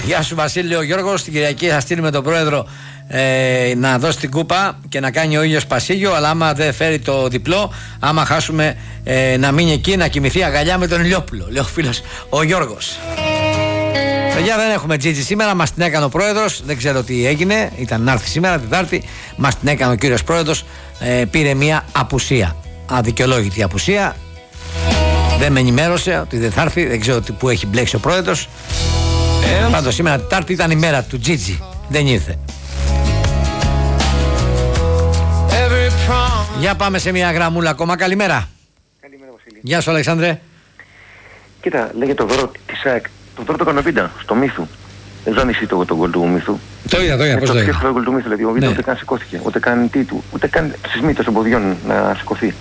Γεια σου Βασίλη, ο Γιώργος. Την Κυριακή θα στείλουμε τον πρόεδρο να δώσει την κούπα και να κάνει ο ήλιος πασίγιο. Αλλά άμα δεν φέρει το διπλό, άμα χάσουμε, να μείνει εκεί να κοιμηθεί αγκαλιά με τον Ηλιόπουλο. Λέει ο φίλος ο Γιώργος. Παιδιά, δεν έχουμε Τζίτζι σήμερα. Μας την έκανε ο πρόεδρος. Δεν ξέρω τι έγινε. Ήταν να έρθει σήμερα, Τετάρτη. Μας την έκανε ο κύριος πρόεδρος. Πήρε μια απουσία. Αδικαιολόγητη απουσία. Δεν με ενημέρωσε ότι δεν θα έρθει. Δεν ξέρω που έχει μπλέξει ο πρόεδρος. Πάντως σήμερα Τετάρτη ήταν η μέρα του Τζίτζι. Δεν ήρθε. Για πάμε σε μια γραμμούλα ακόμα. Καλημέρα. Καλημέρα Βασίλη. Γεια σου Αλεξάνδρε. Κοίτα, λέγε το δώρο της ΑΕΚ. Το δώρο το Κανοπίντα, στο Μύθου. Δεν ξέρω αν εσύ το γκολ του Μύθου. Το είδα, πώς το είδα. Το γκολ του Μύθου, δηλαδή ο Βίντεο ούτε καν σηκώθηκε. Ούτε καν τι του. Ούτε καν στις μύτες των ποδιών να σηκωθεί.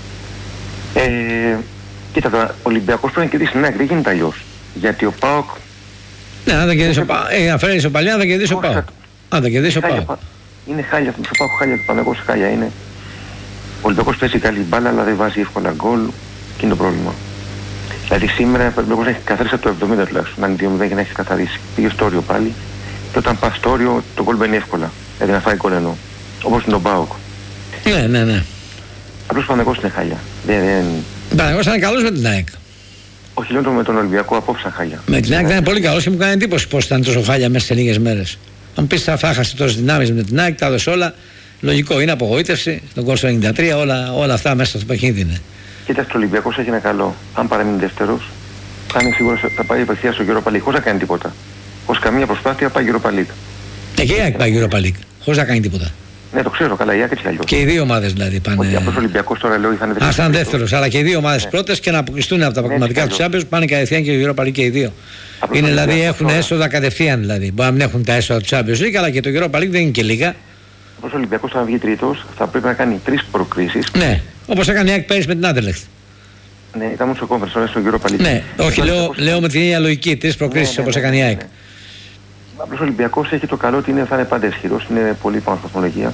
Κοίτα τώρα, ο Ολυμπιακός πρέπει να κερδίσει την ΑΕΚ. Δεν γίνεται αλλιώς. Γιατί ο ΠΑΟΚ. Ναι, αν δεν κερδίσει ο ΠΑΟΚ. Αν φέρει ισοπαλία, αν δεν κερδίσει ο ΠΑΟΚ. Αν δεν κερδίσει ο ΠΑΟΚ. Είναι χάλια αυτό. Ο ΠΑΟΚ χάλια, το Παναγός χάλια είναι. Ο Ολυμπιακός παίζει καλή μπάλα, αλλά δεν βάζει εύκολα γκολ. Και είναι το πρόβλημα. Δηλαδή σήμερα ο Ολυμπιακός έχει καθαρίσει από το 70 τουλάχιστον. Αν είναι 2-0 και να έχει καθαρίσει. Πήγε στο όριο πάλι. Και όταν πας στο όριο το γκολ μπαίνει εύκολα. Δηλαδή να φάει γκολ εννοώ. Όπως είναι ο ΠΑΟΚ. Ναι. Απλώς ο Παναγός είναι χάλια. Ο Παναγός ήταν καλός με την ΑΕΚ. Όχι, λέω με τον Ολυμπιακό απόψε χάλια. Με την ΑΕΚ ήταν πολύ καλός και μου κάνει εντύπωση πως ήταν τόσο χάλια μέσα σε λίγες μέρες. Αν πεις θα χάσει τόσες δυνάμεις με την ΑΕΚ, τα έδωσε όλα. Λογικό, είναι απογοήτευση. Τον γκολ στο 93, όλα αυτά μέσα στο παιχνίδι είναι. Κοίταξε, ο Ολυμπιακός έχει ένα καλό. Αν παραμείνει δεύτερος, θα είναι σίγουρος θα πάει απευθείας στο Europa League χωρίς να κάνει τίποτα. Χωρίς καμία προσπάθεια πάει Europa League. Και η ΑΕΚ πάει Europa League χωρίς να κάνει τίποτα. Ναι, το ξέρω, καλά, η ΑΕΚ έτσι αλλιώς. Και οι δύο ομάδες δηλαδή πάνε. Όχι, απλώς ο Ολυμπιακός τώρα λέω θα είναι δεύτερος. Α, σαν δεύτερος, αλλά και οι δύο ομάδες πρώτες και να αποκλειστούν από τα πραγματικά του Champions πάνε κατευθείαν και Europa League και οι δύο. Απλώς είναι δηλαδή έχουν έσοδα κατευθείαν δηλαδή. Μπορεί να μην έχουν τα έσοδα του Champions League, αλλά και το Europa League δεν είναι και λίγα. Όπως ο Ολυμπιακός θα βγει τρίτος, θα πρέπει να κάνει 3 προκρίσεις. Ναι, όπως έκανε η ΑΕΚ πέρυσι με την Άντερλεχτ. Ναι, ήταν στο Conference, τώρα στο Europa League. Ναι, όχι, λέω με την ίδια λογική, 3 προκρίσεις όπως έκανε η ΑΕΚ. Απλώς ο Ολυμπιακός έχει το καλό ότι θα είναι πάντα ισχυρός, είναι πολύ πάνω στη βαθμολογία.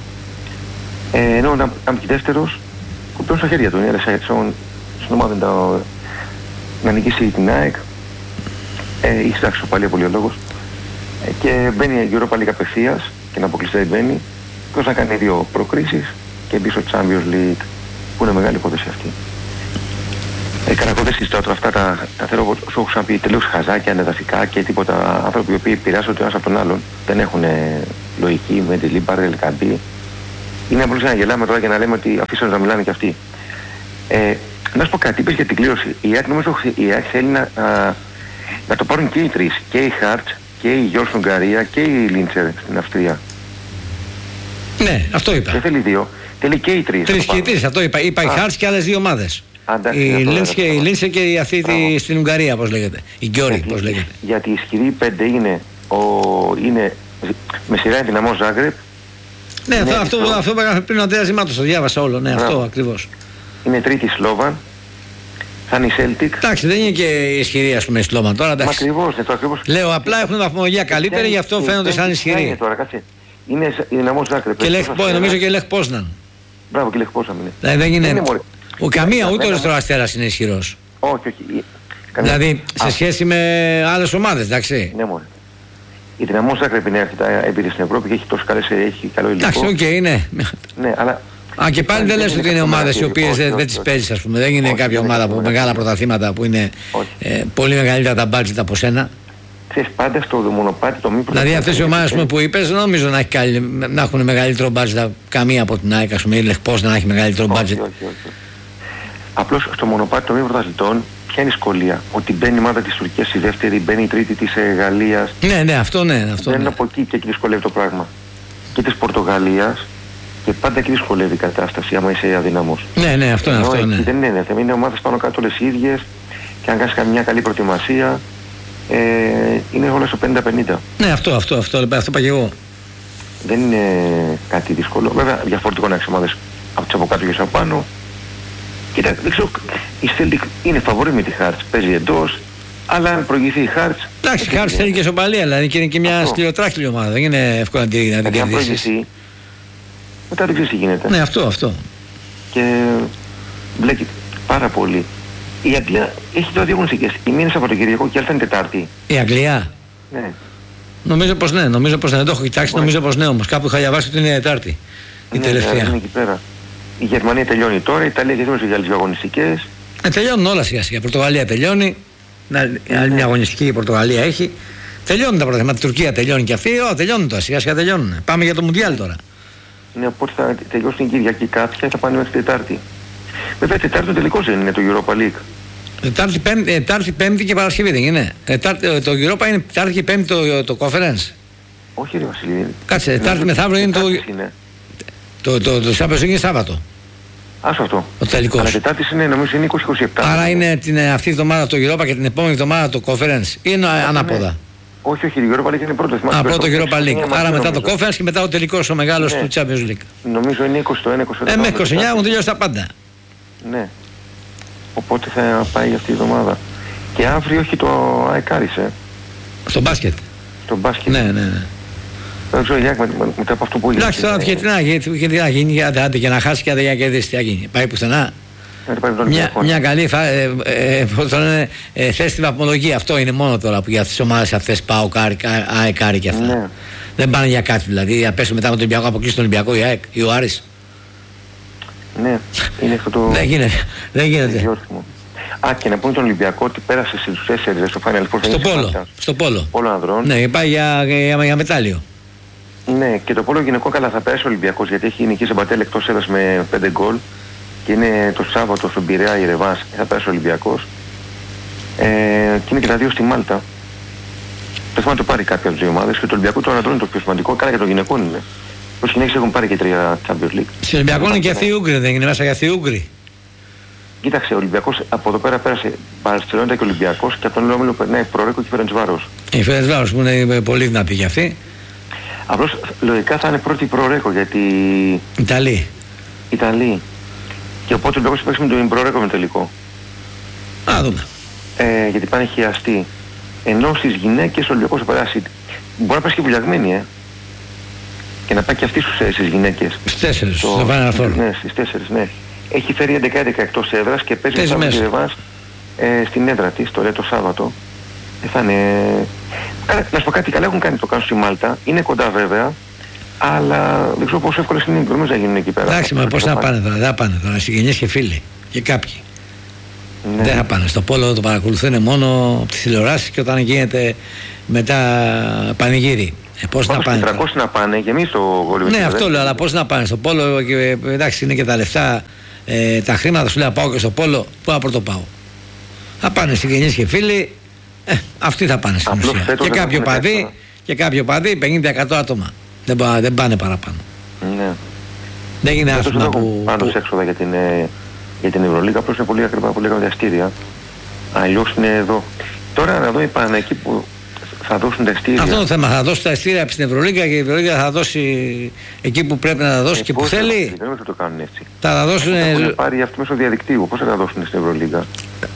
Ενώ να βγει δεύτερος, κουπιώνει στα χέρια του. Είναι στην ομάδα να νικήσει την ΑΕΚ. Είχε στάξει πάλι πολύ ο λόγος. Και μπαίνει η Europa League απευθείας και να αποκλειστεί δεν μπαίνει. Και όσο να κάνει 2 προκρίσεις και μπει στο Champions League, που είναι μεγάλη υπόθεση αυτή. Καλά, δεν συζητάω τώρα αυτά τα θέλω, σου έχω ξαναπεί, τελείως χαζάκια, ανεδαφικά και τίποτα. Άνθρωποι οι οποίοι επηρεάζονται ο ένας από τον άλλον, δεν έχουν λογική με τη Λίμπαρ, Ελκαμπή. Είναι απλώς να γελάμε τώρα και να λέμε ότι αφήσαμε να μιλάνε κι αυτοί. Να σου πω κάτι, είπες για την κλήρωση. Η ΑΕΚ νομίζω η ΑΕΚ θέλει να το πάρουν και οι τρεις. Και η Χάρτς και η Γιώργος στην Ουγγαρία και η Λίντσερ στην Αυστρία. Ναι, αυτό είπα. Δεν θέλει 2, θέλει και οι τρεις. 3 και οι 3, αυτό είπα. Είπα η Χάρτς και άλλες 2 ομάδες. Η Λίντσερ και η αυτή στην Ουγγαρία, πώς λέγεται. Η Γκιόρι, πώς λέγεται. Γιατί οι ισχυροί 5 είναι με σειρά Δυναμό Ζάγκρεπ. Ναι, αυτό που έγραφε πριν ο Αντρέας Ζημάτος, το διάβασα όλο, ναι, αυτό ακριβώς. Είναι τρίτη Σλόβαν, θα είναι η Celtic. Εντάξει, δεν είναι και ισχυρή ας πούμε η Σλόβαν τώρα, εντάξει. Ακριβώς. Λέω απλά έχουν βαθμολογία καλύτερη, γι' αυτό φαίνονται σαν ισχυροί. Είναι η Δυναμό Ζάγκρεπ. Και νομίζω και Λεχ Πόσναν. Μπράβο, και Λεχ Πόσναν είναι. Δηλαδή δεν είναι. Καμία ούτε ο Ερυθρός Αστέρας είναι ισχυρός. Όχι. Δηλαδή σε σχέση με άλλες ομάδες, εντάξει. Ναι, μόνο. Η Δυναμό Ζάγκρεπ είναι αρκετά έμπειρη στην Ευρώπη και έχει τόσο έχει καλό υλικό. Εντάξει, οκ, ναι. Ναι, αλλά. Και πάλι δεν λες ότι είναι ομάδες οι οποίες δεν τις παίζεις, ας πούμε. Δεν είναι κάποια ομάδα από μεγάλα πρωταθλήματα που είναι πολύ μεγαλύτερα τα μπάτζετ από σένα. Ξέρεις, πάντα στο μονοπάτι το μη πρωταθλήμα. Δηλαδή αυτές οι ομάδες που είπες, νομίζω να έχουν μεγαλύτερο μπάτζετ καμία από την ΑΕΚ, ας πούμε, ή Λεχπός να έχει μεγαλύτερο μπάτζετ. Όχι. Απλώς στο μονοπάτι των μη πρωταθλητών, ποια είναι η δυσκολία? Ότι μπαίνει η ομάδα της Τουρκίας η δεύτερη, μπαίνει η τρίτη της Γαλλίας. Ναι, αυτό ναι. Δεν είναι από εκεί και εκεί δυσκολεύει το πράγμα. Και της Πορτογαλίας και πάντα εκεί δυσκολεύει η κατάσταση άμα είσαι αδυναμός. Ναι, αυτό είναι. Δεν είναι θέμα, είναι ομάδες πάνω κάτω όλες οι ίδιες και αν κάνεις καμιά καλή προετοιμασία είναι όλα στο 50-50. Ναι, αυτό είπα και εγώ. Δεν είναι κάτι δύσκολο. Βέβαια διαφορετικό να έχεις ομάδες από τις από κάτω και από πάνω. Κοίτα, δεν ξέρω, η Celtic είναι φαβορή με τη Hearts, παίζει εντός, αλλά αν προηγηθεί η Hearts... Εντάξει, η Hearts θέλει και σοπαλία, δηλαδή και είναι και μια σκληροτράχυλη ομάδα, δεν είναι εύκολο να την κερδίσεις. Μετά δεν ξέρεις τι γίνεται. Ναι, αυτό. Και μπλέκει πάρα πολύ. Η Αγγλία έχει τώρα δύο γνωστικές. Η μία είναι Σαββατοκυριακό και η άλλη είναι Τετάρτη. Η Αγγλία. Ναι. Νομίζω πως ναι, δεν το έχω κοιτάξει, νομίζω πως ναι όμως. Κάπου είχα διαβάσει ότι είναι Τετάρτη. Η τελευταία. Είναι εκεί πέρα. Η Γερμανία τελειώνει τώρα, η Ιταλία τελειώνει για άλλες δύο αγωνιστικές. Τελειώνουν όλα σιγά σιγά. Η Πορτογαλία τελειώνει. Άλλη μια αγωνιστική η Πορτογαλία έχει. Τελειώνουν τα πρωταθλήματα. Η Τουρκία τελειώνει και αυτή. Τελειώνουν τώρα, σιγά σιγά τελειώνουν. Πάμε για το Μουντιάλ τώρα. Ναι, οπότε θα τελειώσει την Κυριακή κάποια, θα πάνε μέχρι Τετάρτη. Βέβαια, Τετάρτη το τελικό δεν είναι το Europa League. Τετάρτη, Πέμπτη και Παρασκευή δεν είναι. Το Europa είναι Τετάρτη και Πέμπτη το Conference. Όχι, ρε Βασίλη. Κάτσε, Τετάρτη μεθαύριο είναι το Champions League είναι Σάββατο. Άσο αυτό. Ο τελικός. Αλλά Τετάρτης είναι, νομίζω είναι 20-27. Άρα είναι αυτή τη εβδομάδα το Europa και την επόμενη εβδομάδα το Conference. Είναι ανάποδα. Ναι. Όχι, η Europa League είναι πρώτο. Πρώτο Europa League. Άρα μετά το Conference και μετά ο τελικός ο μεγάλος του Champions League. Νομίζω είναι 21-22. Μέχρι 29 έχουν τελειώσει τα πάντα. Ναι. Οπότε θα πάει αυτή η εβδομάδα. Και αύριο έχει το ΑΕΚ Άρης. Στο μπάσκετ. Στο μπάσκετ. Ναι. Δεν ξέρω, Γιάκ, μετά από αυτό που έγινε. Εντάξει, τώρα γιατί να γίνει, άντε και να χάσει και άντε για να κερδίσει, τι θα γίνει. Πάει πουθενά. Μια καλή θέση στη βαθμολογία. Αυτό είναι μόνο τώρα που για τις ομάδες αυτές πάω ΑΕΚ Άρη και αυτά. Ναι. Δεν πάνε για κάτι δηλαδή. Να πέσουν μετά με τον Ολυμπιακό, αποκλείσει τον Ολυμπιακό η ΑΕΚ ή ο Άρης. Ναι, είναι αυτό το. Δεν γίνεται. Και να πούμε τον Ολυμπιακό ότι πέρασε στους 4 στο Final Four. Στο πόλο. Πόλο ανδρών. Ναι, πάει για μετάλλιο. Ναι, και το πόλο γυναικών καλά θα πέρασε ο Ολυμπιακός γιατί έχει νικήσει ο Μπατέλ εκτός έδρας με 5 γκολ και είναι το Σάββατο στον Πειραιά η Ρεβάς και θα πέρασε ο Ολυμπιακός. Και είναι και τα δύο στη Μάλτα. Δεν θα το πάρει κάποια από τις δύο ομάδες και το Ολυμπιακό τώρα είναι το πιο σημαντικό, καλά και των γυναικών είναι. Ως συνέχεια έχουν πάρει και 3 Champions League. Στο Ολυμπιακό είναι και αυτοί οι Ούγγροι, δεν είναι μέσα για αυτοί οι Ούγγροι. Κοίταξε, ο Ολυμπιακός από εδώ πέρα πέρασε Μπαρσελόνα και Ολυμπιακός και από τον Όμιλο περνάει Προρέκο και Φερεντσβάρος. Η Φερεντσβάρος που είναι πολύ δυνατή για αυτή. Απλώς λογικά θα είναι πρώτη Προρέκο γιατί. Ιταλή. Και οπότε ο Ολυμπιακός παίξει με τον Προρέκο με τελικό. Α, δούμε. Γιατί πάνε χειαστοί. Ενώ στις γυναίκες ο Ολυμπιακός θα περάσει. Μπορεί να πέσει και βουλιαγμένη, και να πάει και αυτή στις γυναίκες. Στις 4, στο Final Four. Ναι, στις 4, ναι. Έχει φέρει 11-11 εκτός έδρας και παίζει με τη Ρεβάς στην έδρα της, το Σάββατο. Θα είναι. Να σου πω κάτι, καλά έχουν κάνει το κάνουν στη Μάλτα. Είναι κοντά βέβαια, αλλά δεν ξέρω πόσο εύκολες είναι οι προμήθειες να γίνουν εκεί πέρα. Εντάξει, μα πώς να πάνε τώρα, δεν θα πάνε τώρα, συγγενείς και φίλοι και κάποιοι. Ναι. Δεν θα πάνε. Στο πόλο το παρακολουθούν μόνο από τις τηλεοράσεις και όταν γίνεται μετά πανηγύρι. Πώς να πάνε. 300 να πάνε και εμείς στο γόλιο. Ναι, αυτό λέω, αλλά πώς να πάνε στο πόλο και εντάξει είναι και τα λεφτά, τα χρήματα σου λέει να πάω και στο πόλο, πού να πρώτο πάω. Θα πάνε συγγενείς και φίλοι, αυτοί θα πάνε στην ουσία. Και κάποιο παδί, 50% άτομα. Δεν πάνε παραπάνω. Ναι. Δεν γίνεται άσχημα που. Πάντως έξοδα για την Ευρωλίγα, απλώς είναι πολύ ακριβά, πολύ ακριβά διαστήρια. Αλλιώς είναι εδώ. Τώρα να δω οι εκεί που θα δώσουν τα εστήρια. Αυτό το θέμα, θα δώσουν τα εστήρια από την Ευρωλίγα και η Ευρωλίγα θα δώσει εκεί που πρέπει να τα δώσει και που θέλει. Δεν θα το κάνουν έτσι. Θα δώσουν. Έχουν πάρει αυτό μέσω διαδικτύου. Πώς θα τα δώσουν στην Ευρωλίγα.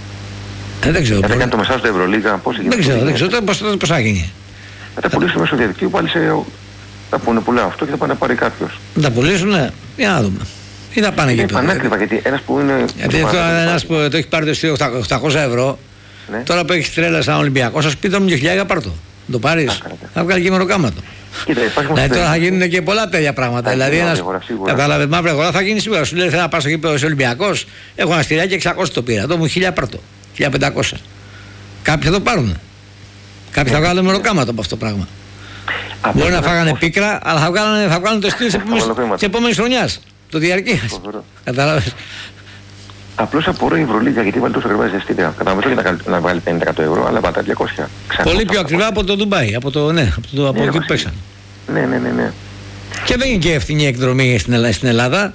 Δεν ξέρω. Θα κάνει το μεσάζ στην Ευρωλίγα, πώς θα γίνει. Δεν ξέρω πώς θα γίνει. Θα τα πουλήσουν μέσω διαδικτύου πάλι θα πούνε πουλάω αυτό και θα πάνε να πάρει κάποιος. Θα τα πουλήσουν, για να δούμε. Ή θα πάνε εκεί πέρα. Είναι πανάκριβα γιατί ένας που είναι. Γιατί τώρα ένας που το έχει πάρει το εστίο 800 ευρώ. Ναι. Τώρα που έχεις τρέλα σαν Ολυμπιακό, σας πει το 2.000 πάρ' το. Το πάρεις, θα βγάλει και μεροκάματο. Δηλαδή τώρα θα γίνουν και πολλά τέτοια πράγματα. Δηλαδή ένας κατάλαβε μαύρη αγορά θα γίνει σίγουρα. Σου λέει θέλω να πάω στο γήπεδο είσαι Ολυμπιακός, έχω ένα στηράκι 600 το πήρα. Το μου 1.000 πάρ' το. 1.500. Κάποιοι θα το πάρουν. Κάποιοι θα βγάλουν μεροκάματο από αυτό το πράγμα. Μπορεί να φάγανε πίκρα, αλλά θα βγάλουν το εστίο της επόμενης χρονιάς. Το διαρκείας. Κατάλαβες. Απλώς απορώ η Ευρωλίγα γιατί βάλει τόσο ακριβά εστία. Καταλαβαίνω για να βάλει 50% ευρώ, αλλά πατά 200. Πολύ πιο ακριβά από το Ντουμπάι, από εκεί που παίξαν. Ναι. Και δεν είναι και ευθυνή εκδρομή στην Ελλάδα.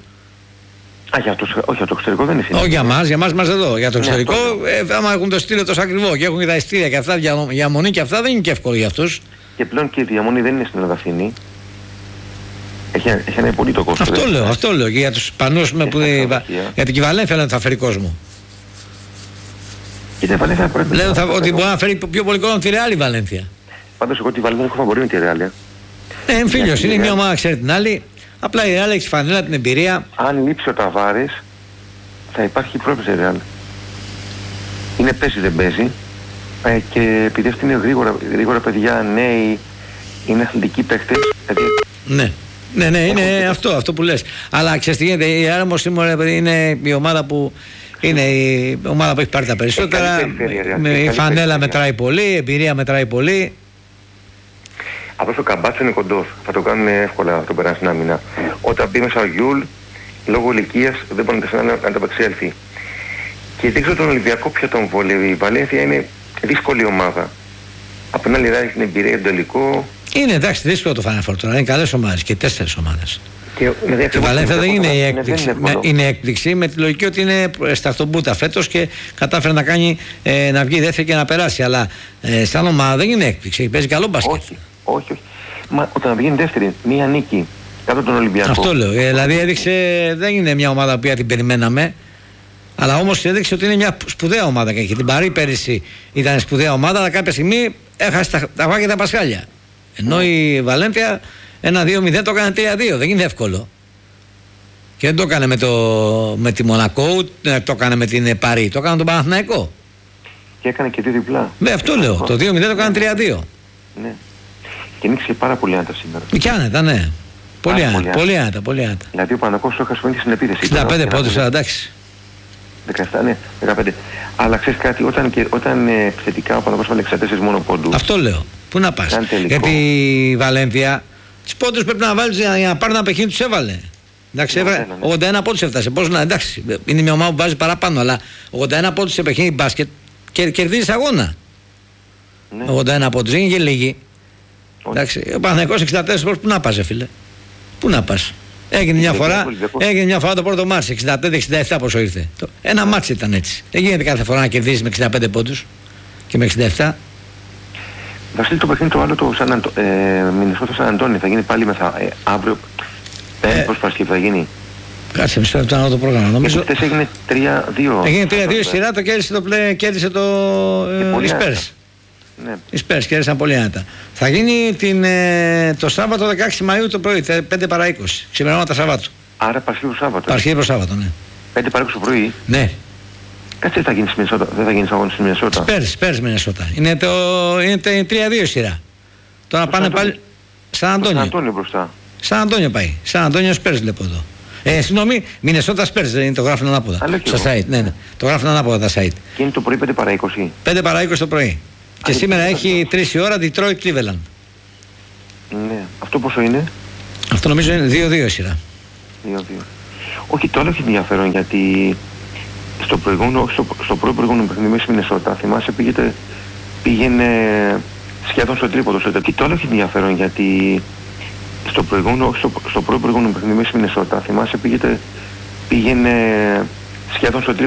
Όχι, για το εξωτερικό δεν είναι ευθυνή. Όχι για εμάς εδώ. Για το εξωτερικό, άμα έχουν το στήλο τόσο ακριβό και έχουν και τα εστία και αυτά, διαμονή και αυτά δεν είναι και εύκολο για αυτούς. Και πλέον και η διαμονή δεν είναι στην Ελλάδα ευθυνή. Έχει ένα πολύ το κόστος. Αυτό λέω. Και για τους Ισπανούς για την Βαλένθια λένε θα φέρει κόσμο. Και Βαλένθια πρέπει λένε ότι μπορεί να φέρει πιο πολύ κόσμο από τη Ρεάλ η Βαλένθια. Πάντως εγώ τη Βαλένθια έχω φαβορεί με τη Ρεάλ. Εμφύλιος, είναι μια ομάδα ξέρει την άλλη. Απλά η Ρεάλ έχει φανέλα την εμπειρία. Αν λείψει ο Ταβάρης θα υπάρχει πρόβλημα η Ρεάλ. Είναι παίζει δεν παίζει. Και επειδή αυτοί είναι γρήγορα παιδιά, νέοι είναι αθλητικοί παίκτες. Ναι, είναι αυτό που λες. Αλλά ξέρεις τι γίνεται, η Άρμος σήμερα είναι η ομάδα που είναι η ομάδα που έχει πάρει τα περισσότερα. Η φανέλα μετράει πολύ, η εμπειρία μετράει πολύ. Αυτός ο Καμπάτσο είναι κοντός. Θα το κάνουν εύκολα, θα το περάσει στην άμυνα. Όταν μπει μέσα ο Γιούλ, λόγω ηλικίας δεν μπορεί να ανταπεξέλθει. Και δείξω τον Ολυμπιακό ποιο τον βολεύει. Η Βαλένθια είναι δύσκολη ομάδα. Απ' την άλλη έχει την εμπειρία του τελικό. Είναι εντάξει, δύσκολο το Final Four τώρα. Είναι καλές ομάδες και 4 ομάδες. Και η Βαλένθια δεν είναι η έκπληξη. Είναι έκπληξη με τη λογική ότι είναι σταθομπούτα φέτος και κατάφερε να κάνει να βγει δεύτερη και να περάσει. Αλλά σαν ομάδα δεν είναι έκπληξη. Παίζει καλό μπάσκετ. Όχι. Μα όταν βγαίνει δεύτερη, μία νίκη κάτω τον Ολυμπιακό. Αυτό λέω. Δηλαδή έδειξε, δεν είναι μια ομάδα που την περιμέναμε. Αλλά όμως έδειξε ότι είναι μια σπουδαία ομάδα. Και την Παρί πέρυσι ήταν σπουδαία ομάδα, αλλά κάποια στιγμή έχασε τα βάγια τα πασχάλια. Ενώ η Βαλένθια 1-2-0 το έκανε 3-2. Δεν είναι εύκολο. Και δεν το έκανε με τη Μονακό, το έκανε με την Παρί. Το έκανε τον Παναθηναϊκό. Και έκανε και 2 διπλά. Αυτό λέω. Το 2-0 το έκανε 3-2. Ναι. Και νίξε πάρα πολύ άνετα σήμερα. Και άνετα, ναι. Πολύ άνετα. Δηλαδή ο Παναθηναϊκός το έχασε στην επίθεση. 65 πόντους, εντάξει. 17, ναι, 15. Αλλά ξέρεις κάτι, όταν θετικά ο Παναθηναϊκός βάλε 64 μόνο πόντους. Αυτό λέω. Πού να πας. Γιατί η Βαλένθια τις πόντους πρέπει να βάλεις για να πάρει ένα παιχνίδι, τους έβαλε. Εντάξει, 81 πόντους έφτασε. Πώς να, εντάξει, είναι μια ομάδα που βάζει παραπάνω, αλλά 81 πόντους σε παιχνίδι μπάσκετ και κερδίζεις αγώνα. Ναι. 81 πόντους, δεν είναι και λίγοι. Εντάξει, ο Παναθηναϊκός 64 πόντους, πού να πας, φίλε. Πού να πας. Έγινε μια φορά το πρώτο μάτς, 65-67 πόσο ήρθε. Ένα μάτς ήταν έτσι. Δεν γίνεται κάθε φορά να κερδίσεις με 65 πόντους και με 67. Βασίλη, το παιχνίδι το άλλο το Μινεσότα Σαν Αντώνιο θα γίνει πάλι αύριο. Πώς Παρασκευή θα γίνει. Κάτσε μισό λεπτό να δω το πρόγραμμα. Νομίζω χτες έγινε 3-2. Έγινε 3-2 σειρά, το κέρδισε το Spurs. Ναι. Οι Spurs κέρδισαν πολύ άνετα. Θα γίνει το Σάββατο 16 Μαΐου το πρωί, 5 παρά 20. Ξημερώματα Σαββάτου. Άρα Παρασκευή Σάββατο. Παρασκευή προς Σάββατο, ναι. 5 παρά 20 το πρωί. Ναι. Κάτσε θα γίνει στη Μινεσότα. Δεν θα γίνει αγώνα στη Μινεσότα. Spurs Μινεσότα. Είναι 3-2 σειρά. Τώρα πάνε πάλι Σαν Αντώνιο. Σαν Αντώνιο μπροστά. Σαν Αντώνιο πάει. Σαν Αντώνιο Spurs βλέπω εδώ. Συγγνώμη, Μινεσότα Spurs δεν είναι, το γράφουν ανάποδα. Στα site. Ναι. Το γράφουν ανάποδα τα site. Και είναι το πρωί 5 παρά 20. 5 παρά 20 το πρωί. Και σήμερα έχει 3 η ώρα Detroit Cleveland. Ναι. Αυτό πόσο είναι? Αυτό νομίζω είναι 2-2 σειρά. 2-2. Όχι, το άλλο έχει ενδιαφέρον γιατί στο προηγούμενο παιχνίδι στη Μινεσότα, θυμάσαι, πήγαινε σχεδόν στο τρίποντο. Και το άλλο έχει ενδιαφέρον γιατί στο προηγούμενο παιχνίδι στη Μινεσότα, θυμάσαι, πήγαινε σχεδόν στο τρίποντο.